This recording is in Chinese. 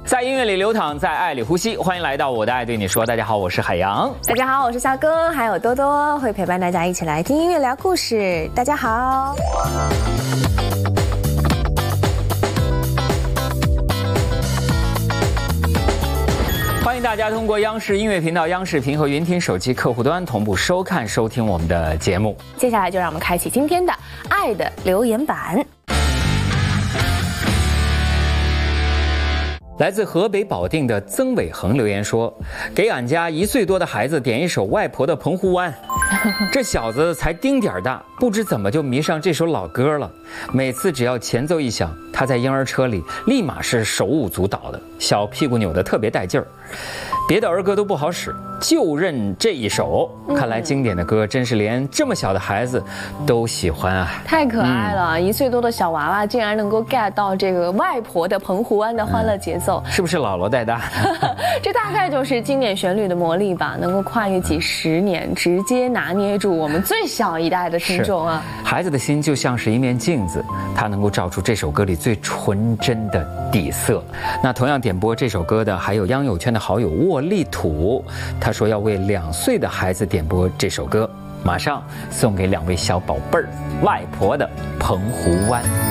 在音乐里流淌，在爱里呼吸。欢迎来到我的爱对你说。大家好，我是海洋。 大家好，我是夏哥，还有多多会陪伴大家一起来听音乐聊故事。大家好。 欢迎大家通过央视音乐频道、央视频和云听手机客户端同步收看、收听我们的节目。 接下来就让我们开启今天的爱的留言板。 来自河北保定的曾伟恒留言说：“给俺家1岁多的孩子点一首外婆的《澎湖湾》，这小子才丁点儿大，不知怎么就迷上这首老歌了。每次只要前奏一响，他在婴儿车里立马是手舞足蹈的，小屁股扭得特别带劲儿。别的儿歌都不好使，就认这一首。看来经典的歌真是连这么小的孩子都喜欢啊！ 太可爱了，1岁多的小娃娃竟然能够 get 到这个外婆的《澎湖湾》的欢乐节奏， 是不是姥姥带大的？ 这大概就是经典旋律的魔力吧，能够跨越几十年，直接拿捏住我们最小一代的听众啊！ 孩子的心就像是一面镜子，它能够照出这首歌里最纯真的底色。那同样点播这首歌的还有央友圈的好友沃利土，他说要为2岁的孩子点播这首歌，马上送给2位小宝贝儿，外婆的《澎湖湾》。